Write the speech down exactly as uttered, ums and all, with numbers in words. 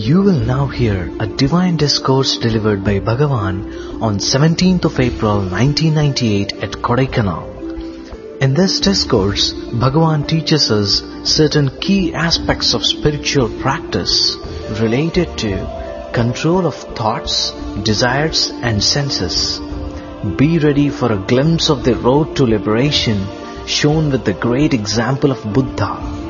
You will now hear a divine discourse delivered by Bhagavan on seventeenth of April nineteen ninety-eight at Kodaikanal. In this discourse, Bhagavan teaches us certain key aspects of spiritual practice related to control of thoughts, desires and senses. Be ready for a glimpse of the road to liberation shown with the great example of Buddha.